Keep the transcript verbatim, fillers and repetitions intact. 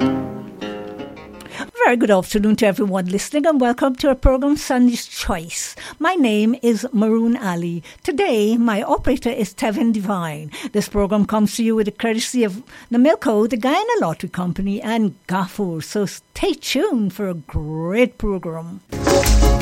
Very good afternoon to everyone listening and welcome to our program Sunday's Choice. My name is Maroon Ali. Today, my operator is Tevin Divine. This program comes to you with the courtesy of Namilco, the Guyana Lottery Company, and Gaffur. So stay tuned for a great program.